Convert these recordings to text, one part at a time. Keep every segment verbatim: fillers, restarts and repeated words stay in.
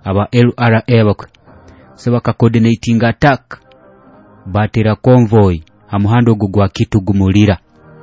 aba L R A bakwe sebaka coordinating attack batera convoy amuhando gugwa kitugumulira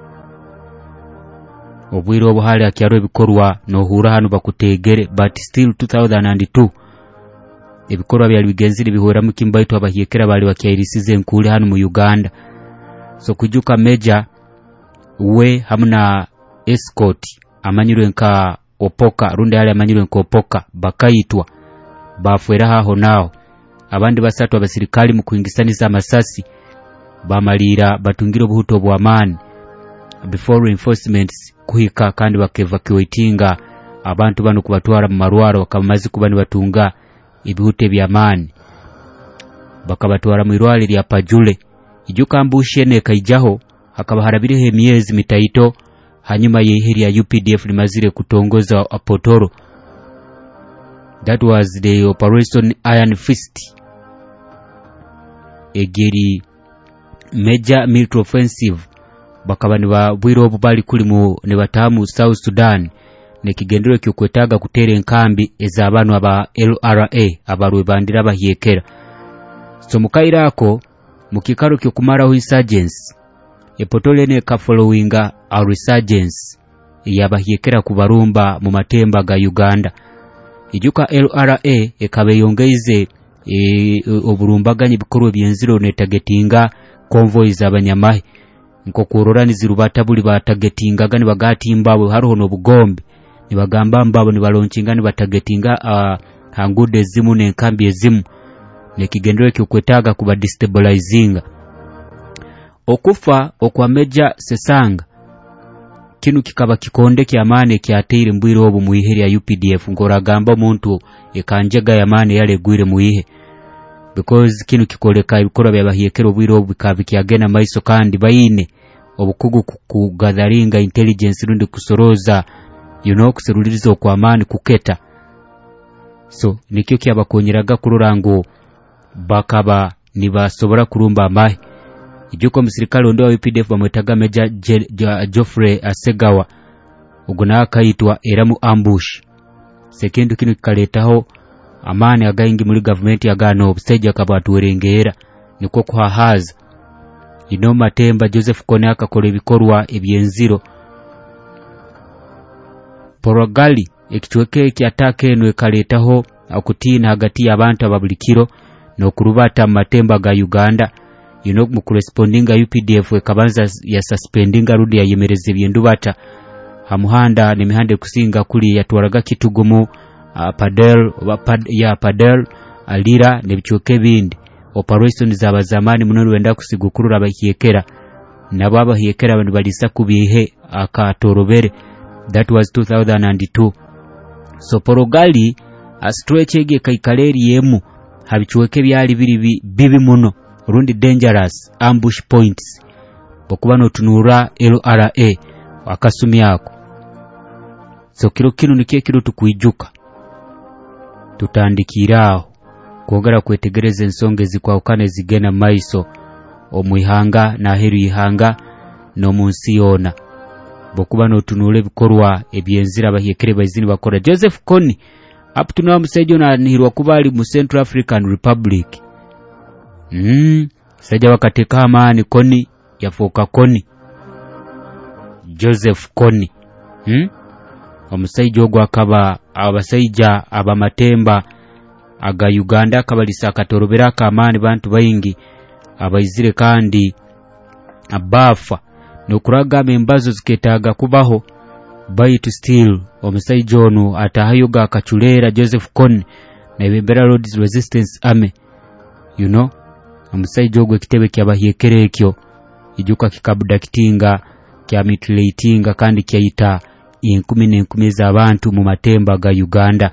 obwiro obuhali akyaro bikorwa no hura hano bakutegere but still two thousand two ebikorwa byali bigenzire bihora mu kimbaito abahiyekera bali bakyairisize nkuli hano mu Uganda so kujuka Major we hamuna escort amanyirwe nka Opoka runde yale amanyirwe nka Opoka bakaitwa bafwera haho nao abandi basatu abasirikali mu kuingisaniza amasasi bamalira batungiro buhuto bwa amani before reinforcements kuhika kandi bakevacuatinga abantu bano kubatwara mu marwaro bakamazi kubani batunga ibihute bya amani bakabatwara mu irwali lya Pajule ijuka ambushe ne kaijaho hakaba harabirihe miezi mitaito hanyuma yeheri ya U P D F limazire kutongoza Apotoro. That was the Operation Iron Fist. Egeri major military offensive bakabani ba bwiro obubali kuli mu ne batamu South Sudan ne kigendero kyokwetaga kutere nkambi ezabanu aba L R A abarwe bandira bahiyekera. So mukairako mukikaro kyo kumara insurgents epotole ne ka followinga a resurgence yabahiyekera kubarumba mu matemba ga Uganda. Ijuka L R A ekabe yongeize e, oburumbaganye bikorwa byenziro ne targetinga convoys abanyamahe nko kurorani zirubata buli ba targetinga gani bagati mbabo hariho no bugombe ni bagamba mbabo ni balonchinga ni batargetinga uh, hangude zimu ne nkambi ezimu ne kigendero kyokwetaga kuba destabilizinga okufa okwa Major Sesanga kinu kikaba kikonde kya amane kyateire mbwiro obu muiheri ya U P D F ngoragamba omuntu ekanjega ya amane yale gwire muihe because kinu kikoleka ibikora byabahiyekero bwiro obu bikabikyagena maiso kandi bayine obukugu kugatharinga intelligence rundi kusoroza you know kuserulirizo kwa amani kuketa so nikyo kyabakonyeraga kururango bakaba nibasobora kurumba amahe ijuko musirikali ndo wa U P D F bamwetaga Major Geoffrey Asegawa uguna akaitwa eramu ambush sekindu kinu kikaletaho amani agayingi muri government yagano obustage akabatuwerengera niko kuhahaza ino matemba Joseph Kone akakole bikorwa ebyenziro Porogali ekitweke kyatake eno ekaletaho akutina hagati y'abantu ababulikiro no kurubata matemba ga Uganda you know mu corresponding U P D F ekabanza ya suspending rudi ya yemereze byendubata hamuhanda ne mihande kusinga kuli yatwaraga kitugumu uh, padel pad, ya padel alira ne bichoke bindi operation zaba zamani muno wenda kusigukurura bakiyekera nababa hiyekera abantu balisa kubihe akatorobere. That was two thousand two. So Porogali a stretch ege kaikaleri yemu habichweke byali biri bibi muno rundi dangerous ambush points bokubano tunura L R A akasumi yako. So kiro kino nikie kiro tukuijuka tutandikiraho kwogera kwetegereza ensonge zikwawukane zigena maiso omwihanga na heru ihanga no munsi yona bokubano tunule bikorwa ebyenzira bahiyekere bazini bakora. Joseph Kony up to now musejo na nihirwa kubali mu Central African Republic mm saja wakateka amani Kony yafoka Kony Joseph Kony hmm omusaijo gwa kaba abasaija abamatemba aga Uganda kabalisa katorobera kamani bantu bayingi abayizire kandi abafa no kuraga membazo ziketaga kubaho baitu still omusaijo ono atahayoga akachulera Joseph Kony na Bembera Roads Resistance Army you know omusaijo gwe kitebe kyabahiyekere ekyo ijuka kikabuda kitinga kya mutilatinga kandi kyayita inkumi n'enkumi z'abantu mu matemba ga Uganda.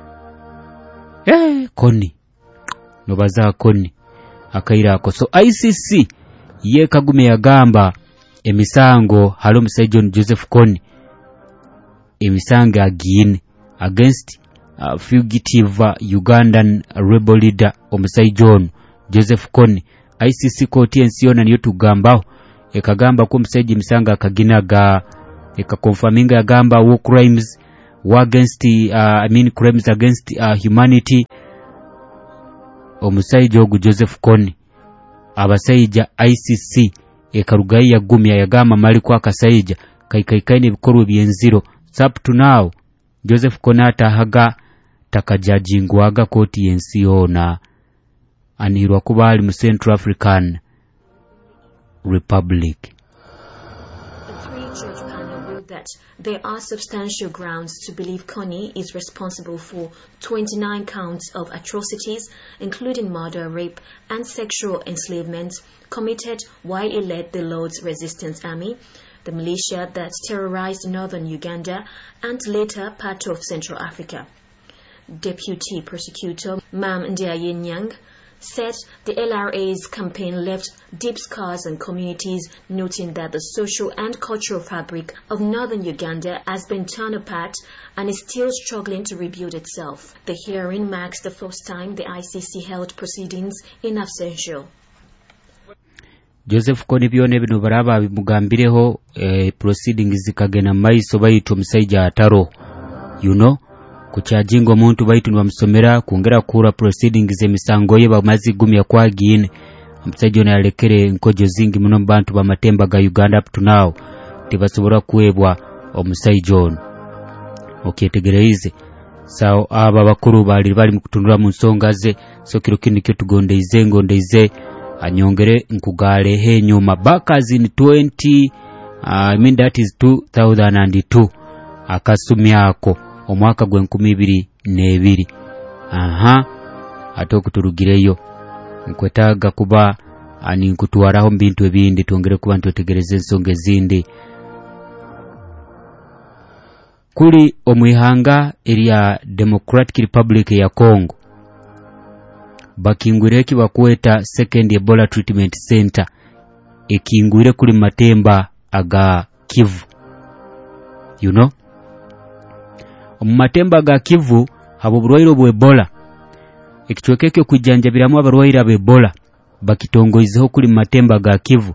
Eh Kony no baza Kony akairako. So I C C ye kagume yagamba emisango halo musaijo Joseph Kony emisanga agine against uh, fugitive uh, Ugandan rebel leader omusaijo Joseph Kony. I C C court ensiona niyo tugambaho ekagamba ko musaijo misanga akaginaga eka confirminga yagamba war crimes war against uh, I mean crimes against uh, humanity. Omusaijo ogu Joseph Kony abasaija I C C ekarugayi yagumya yagama mali kwa kasaija kaikaikaine ebikorwa byenziro. Up to now Joseph Kony atahaga takajajingwaga koti yensi yona anirwa kuba ali mu Central African Republic. That there are substantial grounds to believe Kony is responsible for twenty-nine counts of atrocities, including murder, rape, and sexual enslavement, committed while he led the Lord's Resistance Army, the militia that terrorized northern Uganda and later part of Central Africa. Deputy Prosecutor Mam Ndiaye Nyang said the L R A's campaign left deep scars on communities, noting that the social and cultural fabric of northern Uganda has been torn apart and is still struggling to rebuild itself. The hearing marks the first time the I C C held proceedings in absentia. Joseph Kony byone bino baraba bimugambireho eh, proceedings zikagena maiso bayito musaija ataro, you know, kuchajingo muntu baitu nwamusomera kuongera kura proceedings emisango ye bamazi gumya kwa gine omusaijo nalekere nkojo zingi muno bantu bamatemba ga Uganda up to now tibasobora kuebwa omusaijo okyetegereize. Sao aba bakuru bali bali mukutundura mu nsonga ze, so kiro kindi kyo tugondeize ngondeize anyongere nkugale he nyuma back as in twenty uh, I mean that is two thousand two akasumyako omwaka gwe nkumi ibiri n'ebiri. Aha atokuturugireyo nkwetaga kuba ani nkutuwaraho mbintu ebindi tongere kuba ntotegereze ensonga ezindi. Kuli omwihanga eria Democratic Republic ya Congo bakingwireki bakweta second Ebola treatment center ekingwire kuli matemba aga Kivu, you know. Omumatemba ga Kivu habo burwaire bwe Ebola ekichwekeke kujanjabiramu abarwaire ba Ebola bakitongoizeho kuli matemba ga Kivu.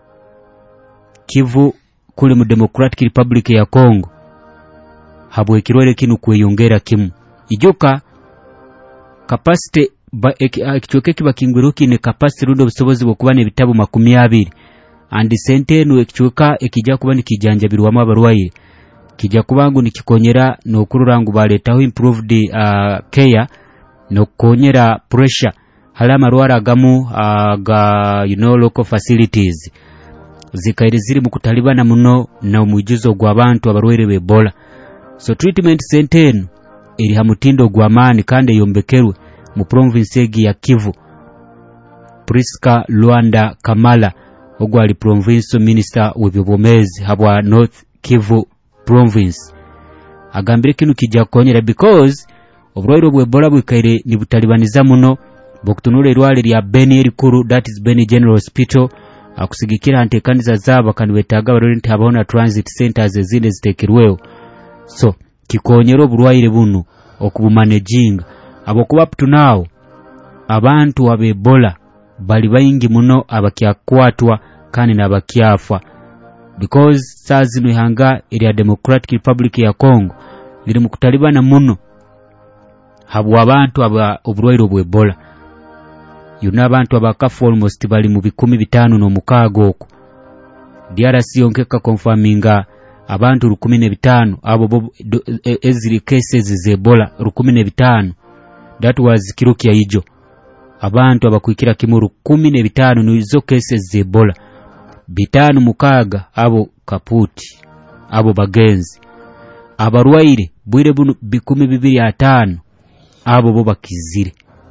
Kivu kuli mu Democratic Republic ya Congo habo ekirwere kinu kweyongera kimu ijuka capacity ba ekichwekeke bakingwiro kine capacity rundo busobozi bwokuba ne bitabo makumi abiri and senteno ekichweka ekijja kuba nikijanjabirwamu abarwaire kijja kubangu nikikonyera nokururangu baletaho improved uh, care nokonyera pressure halama rwara gamu uh, ga you know local facilities zikaire ziri mu kutalibana muno na omujizo gw'abantu abarwaire be Ebola. So treatment center eno eri hamutindo gw'amaani kandi yombekerwe mu province egi ya Kivu. Priska Luanda Kamala ogwali provincial minister w'ebyobwomezi habwa North Kivu province agambire kinu kijja konyera because obulwaire bwe Ebola bwikaire ni butalibaniza muno bokutunula erwale lya Beni erikuru, that is Beni General Hospital, akusigikira ntekaniza zaba kandi wetaga barori nti habona transit centers ezinde zitekerweho. So kikonyera obulwaire buno okubumanaging abokuba up to now abantu abe Ebola bali bayingi muno abakyakwatwa kandi nabakyafa because sazino ihanga eri Democratic Republic ya Congo liri mu kutalibana muno habwa abantu aba obulwaire bwe Ebola. Yuna abantu abakafu almost bali mu bikumi bitano no mukago oko. D R C yonkeka confirminga abantu rukumi ne bitano abo eziri cases ze Ebola rukumi ne bitano. That was kirukia ijo abantu abakwikira kimu rukumi ne bitano nizo cases ze Ebola. Bitano mukaga abo kaputi abo bagenzi abarwaire bwire bunu bikumi bibiri atano abo bo bakizire.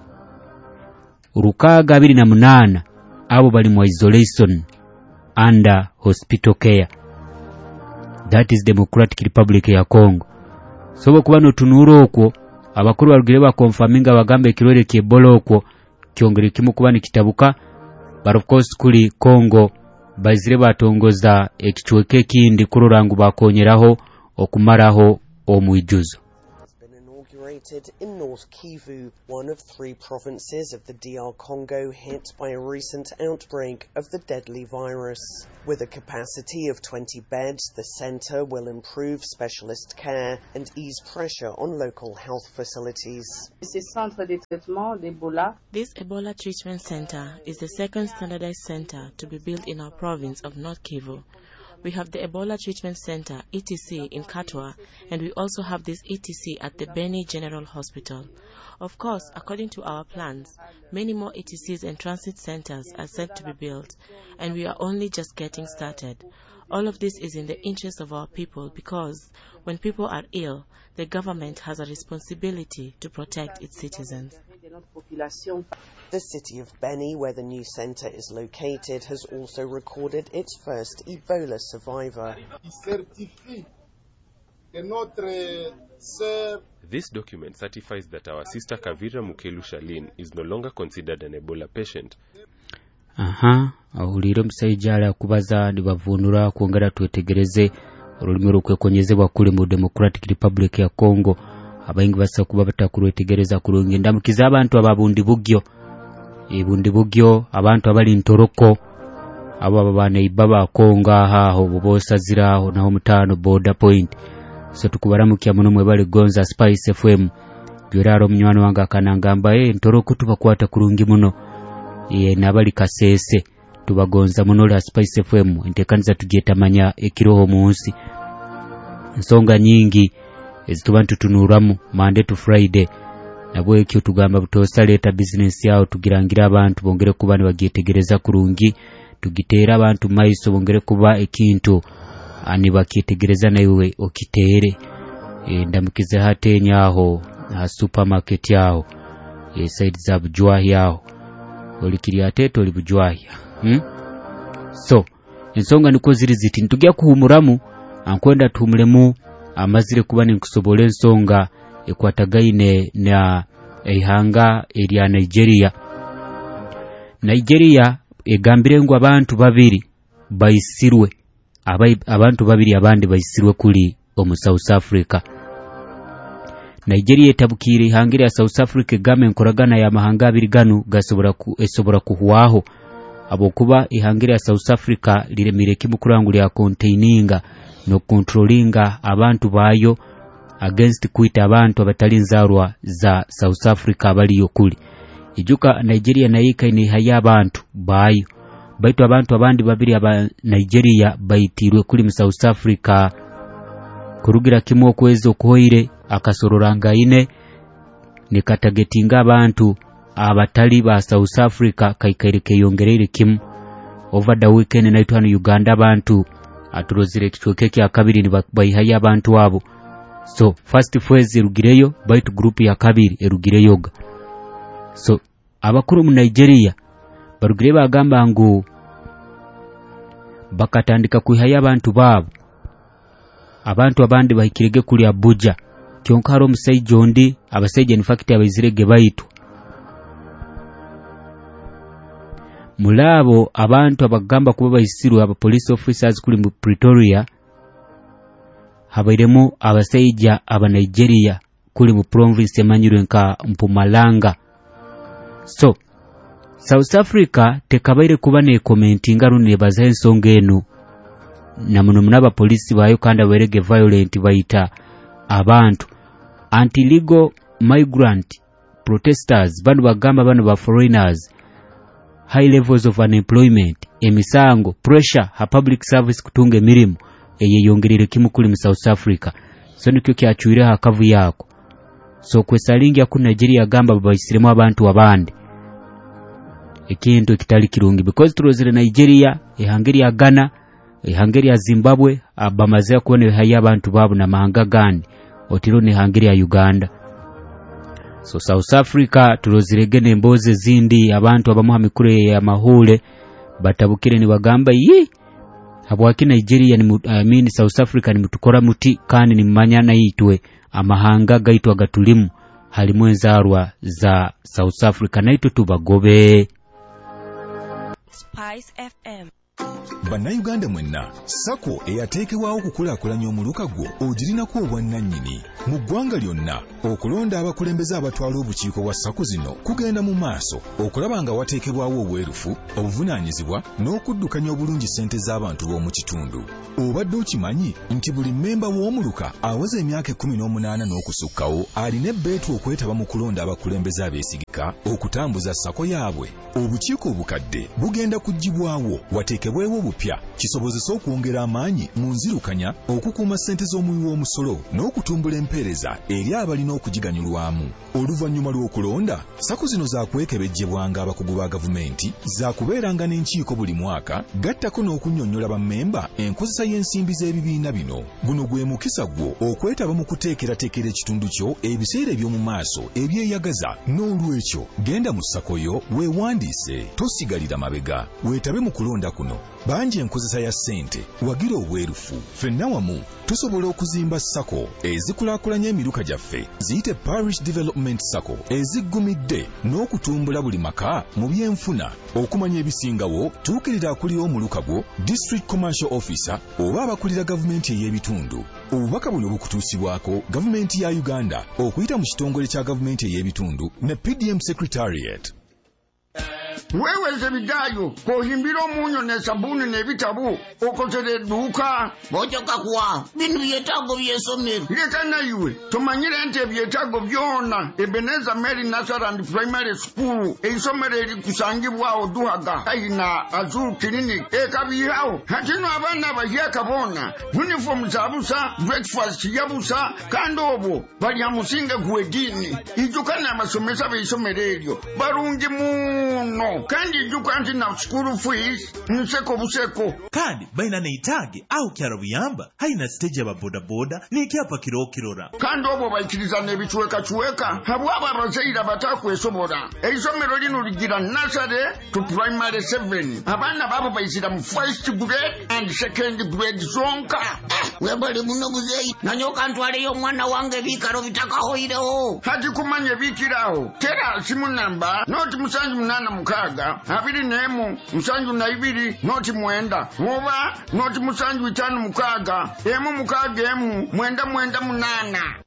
Rukaga abiri na munana abo bali mu isolation under hospital care. That is Democratic Republic ya Congo. So kuba no tunuro okwo abakuru barugire ba confirminga bagambe kirwere ki Ebola okwo kyongere kimu kuba ni kitabuka, but of course kuli Congo bazire batongoza ekichweke kindi kururangu bakonyeraho okumaraho omwijuzo. located in North Kivu, one of three provinces of the D R Congo hit by a recent outbreak of the deadly virus. With a capacity of twenty beds, the centre will improve specialist care and ease pressure on local health facilities. This Ebola treatment centre is the second standardized centre to be built in our province of North Kivu. We have the Ebola Treatment Center, E T C, in Katwa, and we also have this E T C at the Beni General Hospital. Of course, according to our plans, many more E T Cs and transit centers are set to be built, and we are only just getting started. All of this is in the interest of our people because when people are ill, the government has a responsibility to protect its citizens. The city of Beni, where the new centre is located, has also recorded its first Ebola survivor. This document certifies that our sister Kavira Mukelu Shalin is no longer considered an Ebola patient. Aha, ahulira musajjala kubaza ndibavunura kuongera twetegereze olulimi lw'okwekonyezebwa kule mu Democratic Republic ya Congo. Abayingi basa kuba batakulwetegereza kulungi ndamukiza abantu ababundi bugyo ebundi bugyo abantu abali ntoroko abo ababana ibaba Konga aho bobosaziraho naho mutano border point so tukubaramukia muno mwe bali Gonza Spice F M byuraro mnywano wanga kanangamba eh ntoroko tubakwata kulungi muno ye nabali kasese tubagonza muno la Spice F M entekaniza tugetamanya ekiroho munsi nsonga nyingi ezitubantu tunuramu Monday to Friday nabwe ekyo tugamba butosa leta business yao tugirangira abantu bongere kuba nibagitegereza kurungi tugitera abantu maiso bongere kuba ekintu ani bakitegereza nawe okitere e, ndamukize hatenya aho ha supermarket yao e, side za bujwa yao olikiri ateto libujwa hmm? So ensonga niko ziri ziti ntugya kuhumuramu ankwenda tumulemu amazire kuba ninkusobole ensonga ekwatagaine na ehanga eri Nigeria. Nigeria egambire ngo abantu babiri bayisirwe abantu babiri abandi bayisirwe kuli omu South Africa. Nigeria etabukire ihangire ya South Africa game nkoragana ya mahanga abiri ganu gasobora ku esobora kuhwaho abokuba ihangire ya South Africa liremire kimukuranguli ya containinga no controllinga abantu bayo against kuita abantu abatali nzarwa za South Africa bali yokuli ijuka Nigeria naika ni haya abantu bayo baitu abantu abandi babiri aba Nigeria baitirwe kuli mu South Africa kurugira kimwe kwezo koire akasororanga ine nikatagetinga abantu abatali ba South Africa kaikaireke yongerere kim over the weekend naitwa no Uganda abantu aturozire kichweke kya kabiri ni bayihaya abantu wabo. So first phase erugireyo baitu group ya kabiri erugireyoga. So abakuru mu Nigeria barugire bagamba ngo bakatandika kuhaya abantu babo abantu abandi bahikirege kuli Abuja kyonka haro musaijo ndi abasaije in fact abazirege baitu mulabo abantu abagamba kuba bayisiru aba police officers kuli mu Pretoria habairemo abasaija aba Nigeria kuli mu province emanyirwe nka Mpumalanga. So South Africa tekabaire kuba ne commenting arunire bazaye nsonga eno na muno munaba police bayo kanda berege violent baita abantu anti-legal migrant protesters banu bagamba banu ba foreigners high levels of unemployment emisango pressure ha public service kutunga emirimu eye yongerere kimukuli mu South Africa. So nikyo kyachuire hakavu yako so kwesalingi ya ku Nigeria gamba babayisiremu abantu abandi ekintu kitali kirungi because turozire Nigeria ehangeri ya Ghana ehangeri ya Zimbabwe abamaze kubone haya abantu babo na mahanga gandi otiro ne hangeri ya Uganda. So South Africa turoziregene mboze zindi abantu abamuha mikure ya mahule batabukire ni bagamba yi habwaki Nigeria ni I mean South Africa ni mutukora muti kandi ni mmanyana yitwe amahanga gaitwa gatulimu halimwenzarwa za South Africa naito tubagobe. Spice F M. Bannayuganda mwenna, Sako eyateekebwawo okukulaakulanya omuluka gwo ogirinako obwannannyini. Mu ggwanga lyonna, okulonda abakulembeze abatwala obukiiko bwa Sako zino kugenda mu maaso okulaba nga wateekebwawo obwerufu, obuvunaanyizibwa n'okuddukanya obulungi ssente z'abantu b'omu kitundu. Obadde okimanyi nti buli mmemba w'omuluka aweza emyaka ekkumi n'omunaana n'okusukkawo alina ebbeetu okwetaba mu kulonda abakulembeze abeesigika okutambuza Sako yaabwe. Obukiiko obukadde bugenda kuggyibwawo wateekebwewo obupya kisobozesa okwongera amaanyi mu nzirukanya, okukuuma ssente z'omuwi w'omusolo n'okutumbula empeereza eri abalina okugiganyulwamu. Oluvannyuma lw'okulonda, Sako zino zaakwekebejjebwanga abakugu ba gavumenti, zaakubeeranga n'enkiiko buli mwaka, gattako n'okunnyonnyola bammemba enkozesa y'ensimbi z'ebibiina bino. Guno gwe mukisa gwo okwetaba mu kuteekerateekera ekitundu kyo ebiseera eby'omu maaso ebyeyagaza. N'olwekyo genda mu Sako yo weewandiise, tosigalira mabega, weetabe mu kulonda kuno. Bangi enkozesa ya ssente, wagira obwerufu. Ffenna wamu tusobola okuzimba Sako ezikulaakulanya emiruka gyaffe, ziyite Parish Development Sako eziggumidde n'okutumbula buli maka mu byenfuna. Okumanya ebisingawo, tuukirira akulira omuluka gwo, District Commercial Officer oba abakulira gavumenti ey'ebitundu. Obubaka buno bukutuusibwako gavumenti ya Uganda okuyita mu kitongole kya gavumenti ey'ebitundu ne P D M Secretariat. Weweze bidayo kohimbira omunyo ne sabuni n'ebitabu okozera edduuka bojoka kuwa bino byetaago by'essomero. Leka nayiwe tomanyire nti ebyetaago byonna Ebeneza Mary Nursery Primary School eisomero erikusangibwawo Duhaga ayina Azul Clinic ekabihawo. Hatino abaana abahyaka bona uniform zabusa, breakfast yabusa, kandi obwo bali amusinga gw'eddiini. Ijukana amasomesa b'eisomero eryo barungi muno kandi ijukwa nti na school fees nseko buseko. Kandi baina neitage au kyaro buyamba haina stage ya boda boda n'ikyapa kirokirora. Kandi obwo bayikiriza n'ebichweka chweka habwaba abazaira batakwesobora. Eisomero lino ligira nursery to primary seven. Abana babo bayizira mu first grade and second grade zonka. Webali muno buzeyi nanyoka ntwaleyo mwana wange bikaro bitakahoireho. Hati kumanye bikiraho tera simu namba noti musanju munana mukaga abiri nemu musanju na ibiri noti mwenda oba noti musanju itanu mukaga emu mukaga emu mwenda mwenda munana.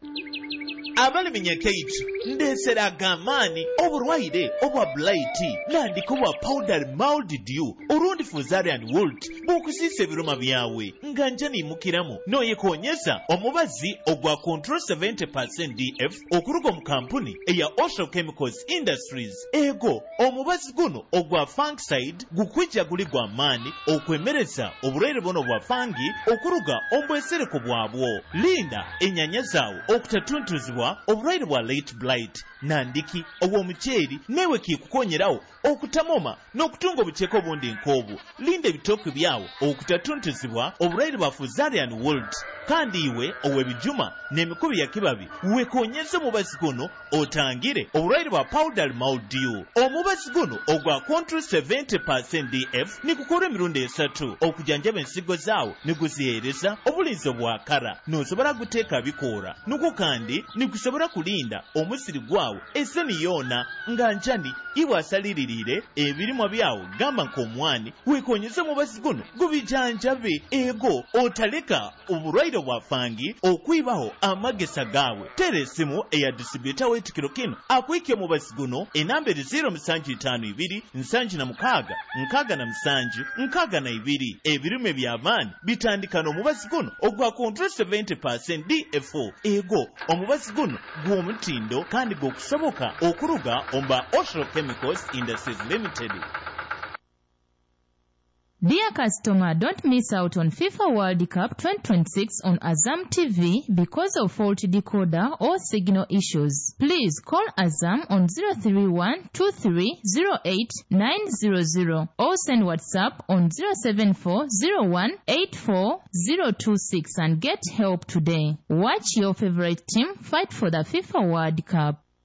Abali minyakeitu ndesera gamani oburwaire obwa blight nandiko bwa powder mildew urundi fuzarian wold bukusise biruma byawe nganja nimukiramo noye konyesa omubazi ogwa control seventy percent D F okuruga mu kampuni eya Osho Chemicals Industries. Ego omubazi guno ogwa fungicide gukwijja guli gwa mani okwemereza oburwaire bono bwa fangi okuruga ombwesereko bwabwo. Linda enyanya zawo okutatuntuzibwa obulwaire bwa late blight nandiki obw'omuceeri newe kikukonyerawo okutamoma n'okutunga obuceeko obundi nk'obwo. Linda ebitooke byawo okutatuntuzibwa obulwaire bwa fuzarian wold. Kandi iwe ow'ebijuma n'emikubi ya kibabi wekonyeze omubazi guno otangire obulwaire bwa powder mildew. Omubazi guno ogwa control seventy percent D F nikukola emirundi esatu okujanjaba ensigo zaawo niguziheereza obulinzi obwakara n'osobola guteeka bikoora nuko kandi nikusobola kulinda omusiri gwawo eseni yoona nga njani iwe asalirire ebirimwa byawo gamba nk'omwani wekonyeze omubazi guno gubijanjabe. Ego otaleka obulwaire bwa fangi okwibaho amagesa gaawe. Tera essimu eya distributor w'ekikiro kino akwike omubazi guno enamberi zero musanju itaano ibiri nsanju na mukaaga nkaaga na musanju nkaaga na ibiri. Ebirime by'amaani bitandika n'omubazi guno ogwa control seventy percent D F. Ego omubazi guno gw'omutindo kandi gw'okusoboka okuruga omba Osho Chemicals Industries Limited. Dear customer, don't miss out on FIFA World Cup twenty twenty-six on Azam T V because of faulty decoder or signal issues. Please call Azam on zero three one two three zero eight nine zero zero or send WhatsApp on zero seven four zero one eight four zero two six and get help today. Watch your favorite team fight for the FIFA World Cup.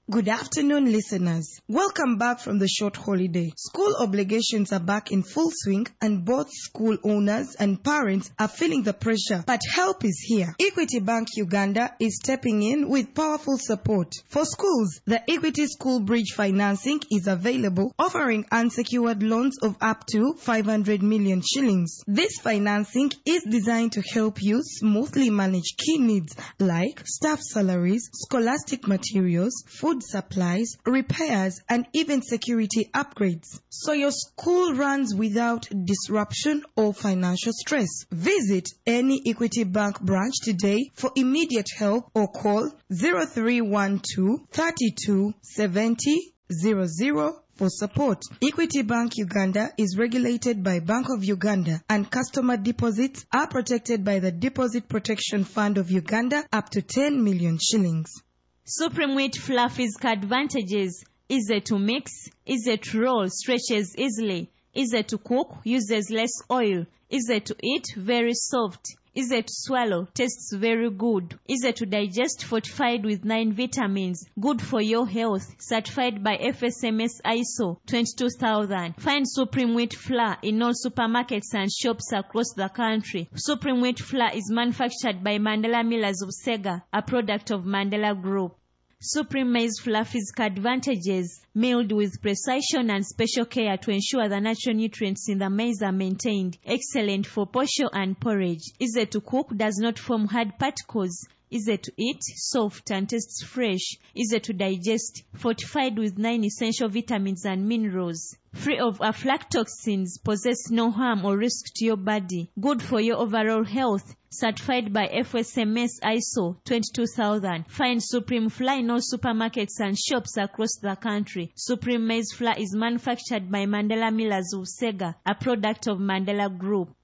Good afternoon, listeners. Welcome back from the short holiday. School obligations are back in full swing and both school owners and parents are feeling the pressure, but help is here. Equity Bank Uganda is stepping in with powerful support. For schools, the Equity School Bridge financing is available, offering unsecured loans of up to five hundred million shillings. This financing is designed to help you smoothly manage key needs like staff salaries, scholastic materials, food supplies, repairs, and even security upgrades, so your school runs without disruption or financial stress. Visit any Equity Bank branch today for immediate help or call zero three one two, three two seven zero zero zero for support. Equity Bank Uganda is regulated by Bank of Uganda, and customer deposits are protected by the Deposit Protection Fund of Uganda up to ten million shillings. Supreme Wheat Flour physical advantages: easy to mix, easy to roll, stretches easily, easy to cook, uses less oil, easy to eat, very soft, easy to swallow, tastes very good, easy to digest, fortified with nine vitamins, good for your health, certified by F S M S I S O twenty-two thousand. Find Supreme Wheat Flour in all supermarkets and shops across the country. Supreme Wheat Flour is manufactured by Mandela Millers of Sega, a product of Mandela Group. Supreme Maize Flour physical advantages: milled with precision and special care to ensure the natural nutrients in the maize are maintained. Excellent for posho and porridge. Easy to cook, does not form hard particles. Easy to eat, soft and tastes fresh. Easy to digest, fortified with nine essential vitamins and minerals. Free of aflatoxins, possess no harm or risk to your body. Good for your overall health. Certified by F S M S I S O twenty-two thousand. Find Supreme Flour in all supermarkets and shops across the country. Supreme Maize Flour is manufactured by Mandela Millers of Sega, a product of Mandela Group.